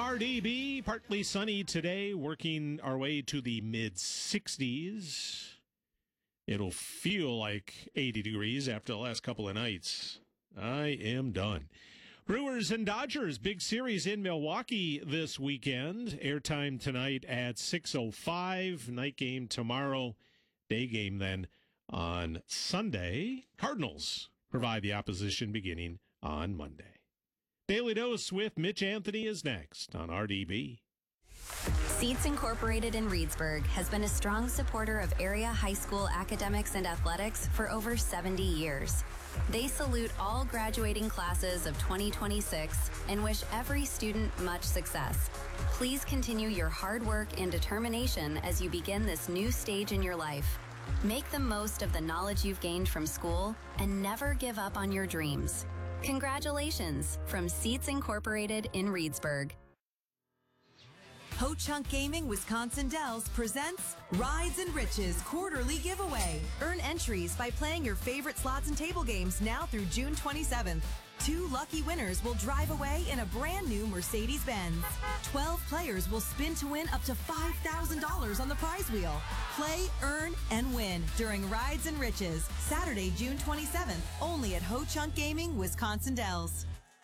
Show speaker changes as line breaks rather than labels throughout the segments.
RDB, partly sunny today, working our way to the mid-60s. It'll feel like 80 degrees after the last couple of nights. I am done. Brewers and Dodgers, big series in Milwaukee this weekend. Airtime tonight at 6:05. Night game tomorrow. Day game then on Sunday. Cardinals provide the opposition beginning on Monday. Daily Dose with Mitch Anthony is next on RDB.
Seats Incorporated in Reedsburg has been a strong supporter of area high school academics and athletics for over 70 years. They salute all graduating classes of 2026 and wish every student much success. Please continue your hard work and determination as you begin this new stage in your life. Make the most of the knowledge you've gained from school and never give up on your dreams. Congratulations from Seats Incorporated in Reedsburg.
Ho Chunk Gaming Wisconsin Dells presents Rides and Riches quarterly giveaway. Earn entries by playing your favorite slots and table games now through June 27th. 2 lucky winners will drive away in a brand new Mercedes-Benz. 12 players will spin to win up to $5,000 on the prize wheel. Play, earn, and win during Rides and Riches, Saturday, June 27th, only at Ho Chunk Gaming Wisconsin Dells.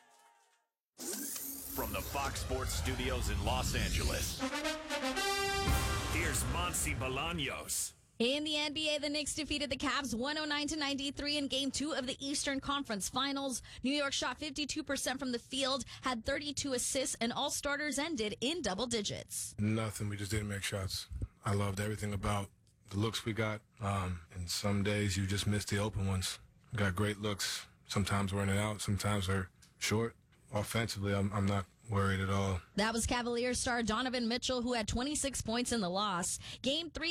From the Fox Sports Studios in Los Angeles, here's Monse Bolaños.
In the NBA, the Knicks defeated the Cavs 109-93 in Game 2 of the Eastern Conference Finals. New York shot 52% from the field, had 32 assists, and all starters ended in double digits.
Nothing. We just didn't make shots. I loved everything about the looks we got. And some days you just miss the open ones. We got great looks. Sometimes we're in and out. Sometimes they're short. Offensively, I'm not worried at all.
That was Cavaliers star Donovan Mitchell, who had 26 points in the loss. Game 3